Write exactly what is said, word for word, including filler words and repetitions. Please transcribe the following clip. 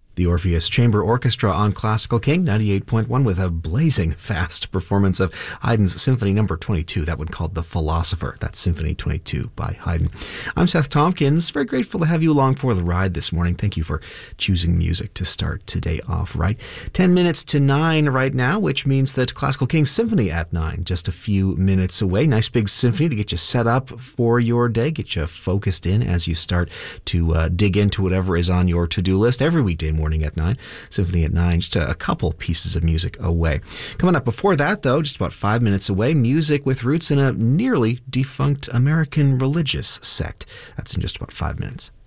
The Orpheus Chamber Orchestra on Classical King ninety-eight point one with a blazing fast performance of Haydn's Symphony Number twenty-two, that one called The Philosopher. That's Symphony twenty-two by Haydn. I'm Seth Tompkins. Very grateful to have you along for the ride this morning. Thank you for choosing music to start today off right. Ten minutes to nine right now, which means that Classical King Symphony at nine, just a few minutes away. Nice big symphony to get you set up for your day, get you focused in as you start to uh, dig into whatever is on your to-do list every weekday morning at nine. Symphony at nine, just a couple pieces of music away. Coming up before that, though, just about five minutes away, music with roots in a nearly defunct American religious sect. That's in just about five minutes.